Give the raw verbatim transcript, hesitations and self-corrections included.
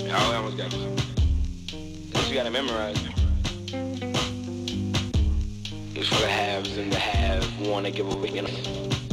Yeah, I almost got this. Cause you gotta memorize it. It's for the haves and the have wanna give away, you know.